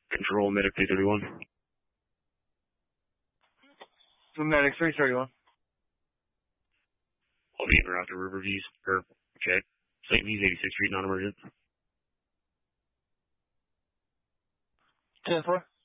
Control Medic 331. Medic 331. I'll be in route to Riverviews, check. St. V's 86th Street, non-emergent. 10-4.